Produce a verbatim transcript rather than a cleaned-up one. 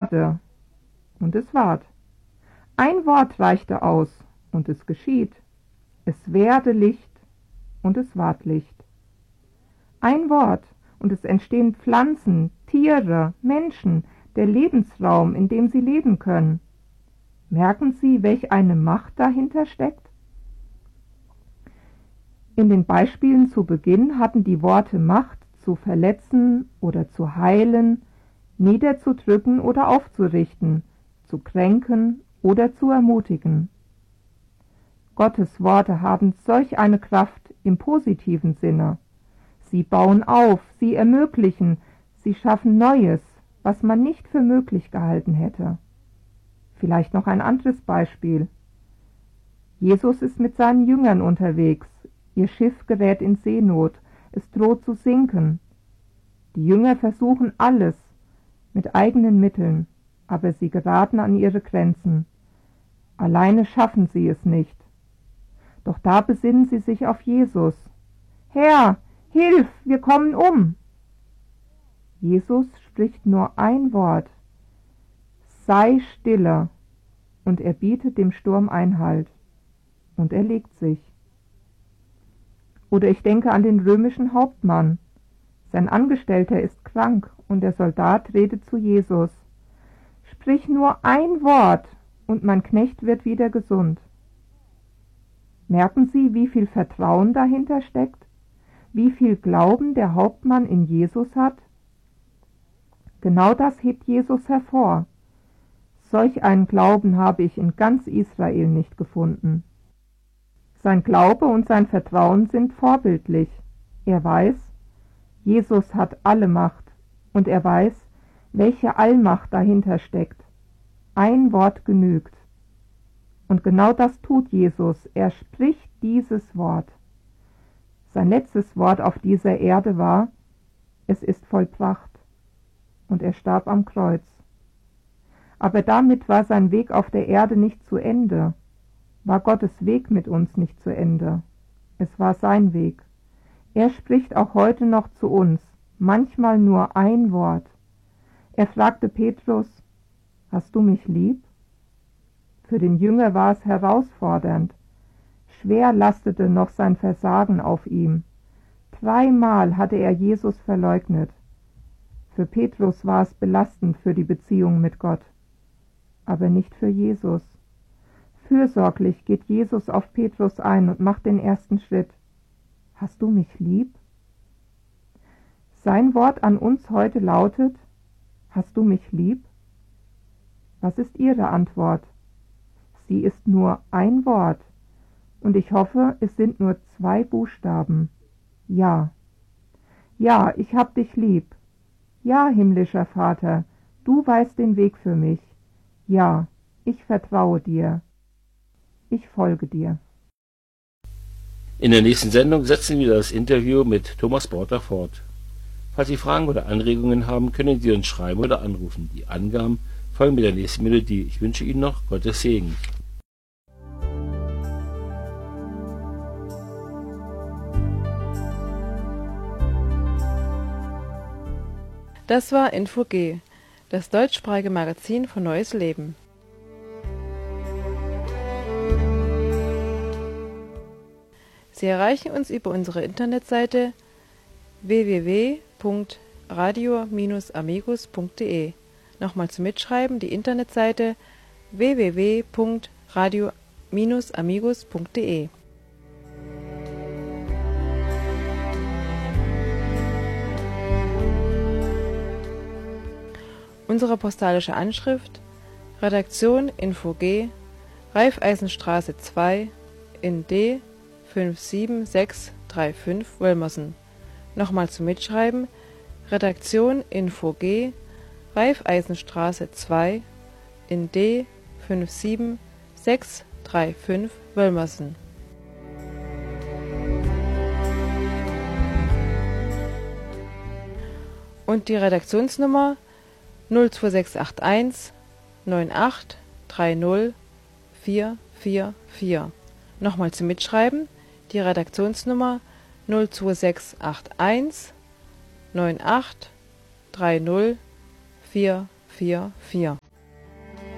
werde, und es ward. Ein Wort reichte aus, und es geschieht. Es werde Licht, und es ward Licht. Ein Wort, und es entstehen Pflanzen, Tiere, Menschen, der Lebensraum, in dem sie leben können. Merken Sie, welch eine Macht dahinter steckt? In den Beispielen zu Beginn hatten die Worte Macht, zu verletzen oder zu heilen, niederzudrücken oder aufzurichten, zu kränken oder zu ermutigen. Gottes Worte haben solch eine Kraft im positiven Sinne. Sie bauen auf, sie ermöglichen, sie schaffen Neues, was man nicht für möglich gehalten hätte. Vielleicht noch ein anderes Beispiel. Jesus ist mit seinen Jüngern unterwegs. Ihr Schiff gerät in Seenot. Es droht zu sinken. Die Jünger versuchen alles mit eigenen Mitteln, aber sie geraten an ihre Grenzen. Alleine schaffen sie es nicht. Doch da besinnen sie sich auf Jesus. Herr, hilf, wir kommen um! Jesus spricht nur ein Wort. Sei stille, und er bietet dem Sturm Einhalt, und er legt sich. Oder ich denke an den römischen Hauptmann. Sein Angestellter ist krank, und der Soldat redet zu Jesus. Sprich nur ein Wort, und mein Knecht wird wieder gesund. Merken Sie, wie viel Vertrauen dahinter steckt? Wie viel Glauben der Hauptmann in Jesus hat? Genau das hebt Jesus hervor. Solch einen Glauben habe ich in ganz Israel nicht gefunden. Sein Glaube und sein Vertrauen sind vorbildlich. Er weiß, Jesus hat alle Macht, und er weiß, welche Allmacht dahinter steckt. Ein Wort genügt. Und genau das tut Jesus. Er spricht dieses Wort. Sein letztes Wort auf dieser Erde war, es ist vollbracht. Und er starb am Kreuz. Aber damit war sein Weg auf der Erde nicht zu Ende. War Gottes Weg mit uns nicht zu Ende. Es war sein Weg. Er spricht auch heute noch zu uns, manchmal nur ein Wort. Er fragte Petrus, hast du mich lieb? Für den Jünger war es herausfordernd. Schwer lastete noch sein Versagen auf ihm. Dreimal hatte er Jesus verleugnet. Für Petrus war es belastend für die Beziehung mit Gott, aber nicht für Jesus. Fürsorglich geht Jesus auf Petrus ein und macht den ersten Schritt. Hast du mich lieb? Sein Wort an uns heute lautet, hast du mich lieb? Was ist Ihre Antwort? Sie ist nur ein Wort, und ich hoffe, es sind nur zwei Buchstaben. Ja. Ja, ich hab dich lieb. Ja, himmlischer Vater, du weißt den Weg für mich. Ja, ich vertraue dir. Ich folge dir. In der nächsten Sendung setzen wir das Interview mit Thomas Porter fort. Falls Sie Fragen oder Anregungen haben, können Sie uns schreiben oder anrufen. Die Angaben folgen mit der nächsten Melodie. Ich wünsche Ihnen noch Gottes Segen. Das war Info G, das deutschsprachige Magazin von Neues Leben. Sie erreichen uns über unsere Internetseite w w w punkt radio Bindestrich amigos punkt de. Nochmal zum Mitschreiben die Internetseite w w w punkt radio Bindestrich amigos punkt de. Unsere postalische Anschrift: Redaktion Info G, Raiffeisenstraße zwei in D fünf sieben sechs drei fünf Wölmersen. Nochmal zum Mitschreiben: Redaktion Info G, Raiffeisenstraße zwei in D fünf sieben sechs drei fünf Wölmersen. Und die Redaktionsnummer null zwei sechs acht eins neun acht drei null vier vier vier. Nochmal zum Mitschreiben: die Redaktionsnummer null zwei sechs acht eins neun acht drei null vier vier vier.